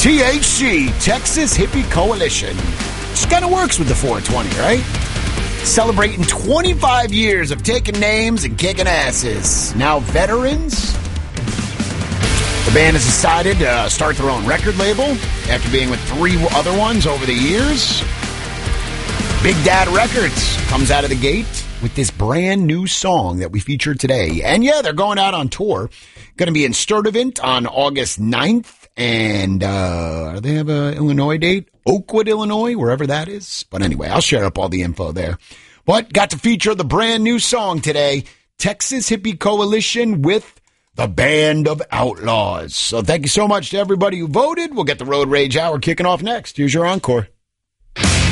THC, Texas Hippie Coalition. Just kind of works with the 420, right? Celebrating 25 years of taking names and kicking asses. Now veterans. The band has decided to start their own record label after being with 3 other ones over the years. Big Dad Records comes out of the gate with this brand new song that we featured today. And yeah, they're going out on tour. Going to be in Sturtevant on August 9th. And they have a Illinois date? Oakwood, Illinois, wherever that is. But anyway, I'll share up all the info there. But got to feature the brand new song today, Texas Hippie Coalition with the Band of Outlaws. So thank you so much to everybody who voted. We'll get the Road Rage Hour kicking off next. Here's your encore.